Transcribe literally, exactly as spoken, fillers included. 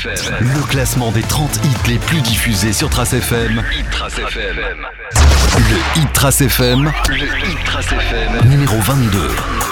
Le classement des trente hits les plus diffusés sur Trace F M. Hit Trace F M. Le Hit Trace F M. Le Hit Trace F M. Numéro vingt-deux.